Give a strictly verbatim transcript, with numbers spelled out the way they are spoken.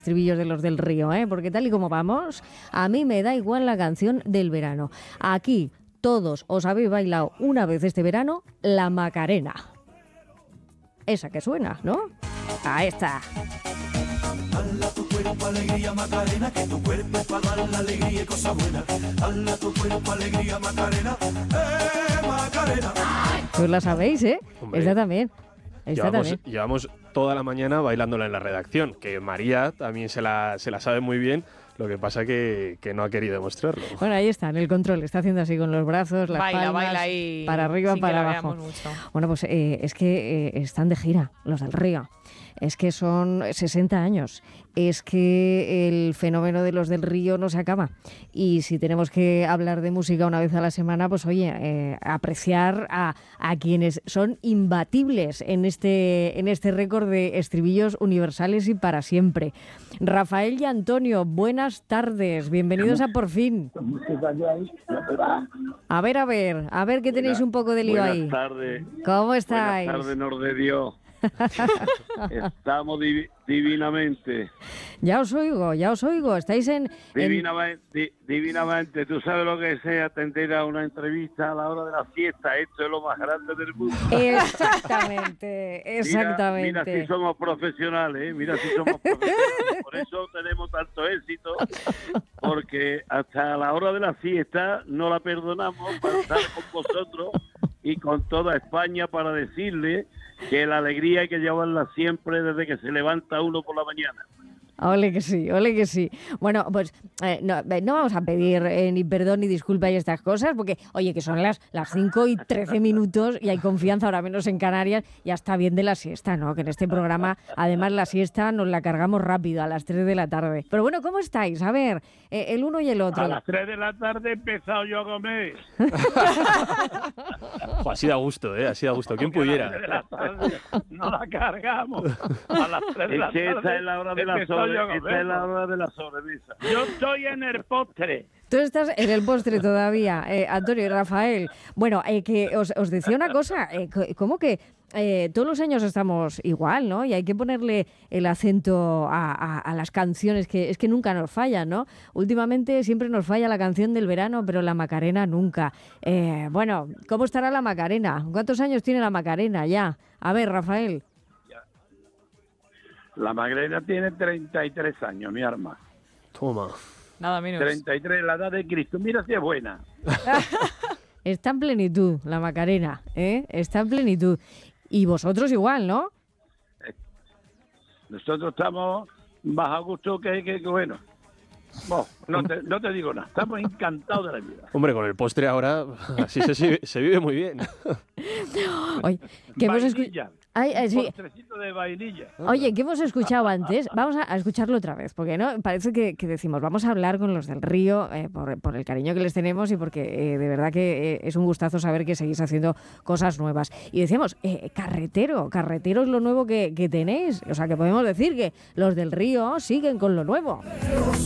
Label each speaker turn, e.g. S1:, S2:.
S1: estribillos de los del Río, ¿eh? Porque tal y como vamos, a mí me da igual la canción del verano. Aquí todos os habéis bailado una vez este verano la Macarena. Esa que suena, ¿no? Ahí está.
S2: Hala tu cuerpo, alegría, Macarena, que tu cuerpo es para dar la alegría y cosas buenas. Hala tu cuerpo, alegría, Macarena, eh, Macarena.
S1: Pues la sabéis, ¿eh?
S3: Hombre,
S1: Esta también. Esta
S3: llevamos,
S1: también.
S3: llevamos toda la mañana bailándola en la redacción, que María también se la, se la sabe muy bien, lo que pasa que, que no ha querido demostrarlo.
S1: Bueno, ahí está, en el control, está haciendo así con los brazos, las
S4: baila,
S1: palmas,
S4: baila ahí,
S1: para arriba,
S4: sin
S1: para
S4: que la
S1: abajo.
S4: veamos mucho.
S1: Bueno, pues eh, es que eh, están de gira, los del Río. Es que son sesenta años. Es que el fenómeno de los del Río no se acaba. Y si tenemos que hablar de música una vez a la semana, pues oye, eh, apreciar a, a quienes son imbatibles en este, en este récord de estribillos universales y para siempre. Rafael y Antonio, buenas tardes. Bienvenidos a Por Fin. A ver, a ver, a ver que tenéis un poco de lío
S5: Buenas
S1: ahí.
S5: tardes.
S1: ¿Cómo estáis?
S5: Buenas tardes, Nor de Dios. Estamos divi- divinamente.
S1: Ya os oigo, ya os oigo. Estáis en... en...
S5: Divinamente, di- divinamente. Tú sabes lo que es atender a una entrevista a la hora de la siesta. Esto es lo más grande del mundo.
S1: Exactamente,
S5: Mira,
S1: exactamente.
S5: mira si somos profesionales, ¿eh? Mira si somos profesionales. Por eso tenemos tanto éxito, porque hasta la hora de la siesta no la perdonamos para estar con vosotros y con toda España para decirle que la alegría hay que llevarla siempre desde que se levanta uno por la mañana.
S1: Ole que sí, ole que sí. Bueno, pues eh, no, no vamos a pedir eh, ni perdón ni disculpa y estas cosas, porque, oye, que son las, las cinco y trece minutos y hay confianza, ahora menos en Canarias, ya está bien de la siesta, ¿no? Que en este programa, además, la siesta nos la cargamos rápido, a las tres de la tarde. Pero bueno, ¿cómo estáis? A ver, eh, el uno y el otro.
S5: A las tres de la tarde he empezado yo a comer.
S3: Jo, así da gusto, ¿eh? Así da gusto. ¿Quién
S5: Porque a
S3: pudiera?
S5: las tres de la tarde no la cargamos. A las tres de la Es que tarde. esa es la hora de la empezado yo a sobre, esa comer. es la hora de la sobremesa. Yo estoy en el postre.
S1: Tú estás en el postre todavía, eh, Antonio y Rafael. Bueno, eh, que os, os decía una cosa, eh, c- ¿cómo que eh, todos los años estamos igual, ¿no? Y hay que ponerle el acento a, a, a las canciones, que es que nunca nos fallan, ¿no? Últimamente siempre nos falla la canción del verano, pero la Macarena nunca. Eh, bueno, ¿cómo estará la Macarena? ¿Cuántos años tiene la Macarena ya? A ver, Rafael.
S5: La Magrena tiene treinta y tres años, mi arma.
S3: Toma.
S4: Nada menos.
S5: treinta y tres, la edad de Cristo. Mira si es buena.
S1: Está en plenitud la Macarena, ¿eh? Está en plenitud. Y vosotros igual, ¿no?
S5: Nosotros estamos más a gusto que, que, que bueno. Bueno, no te, no te digo nada. Estamos encantados de la vida.
S3: Hombre, con el postre ahora así se, se, se vive muy bien.
S1: Oye, que hemos escu-
S5: Vainilla.
S1: Ay, ay, sí.
S5: Postrecito de vainilla.
S1: Oye, ¿qué hemos escuchado antes? Vamos a, a escucharlo otra vez, porque no parece que, que decimos, vamos a hablar con los del Río eh, por, por el cariño que les tenemos y porque eh, de verdad que eh, es un gustazo saber que seguís haciendo cosas nuevas. Y decíamos, eh, carretero, carretero es lo nuevo que, que tenéis. O sea, que podemos decir que los del Río siguen con lo nuevo.